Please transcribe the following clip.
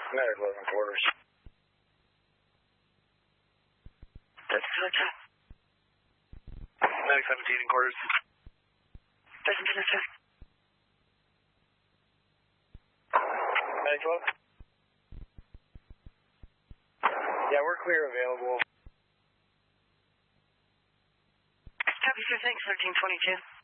Medic 11 quarters. That's Delta. Medic 17 in quarters. Doesn't Delta. Medic 12. Yeah, we're clear available. Copy, sir. Thanks, 1322.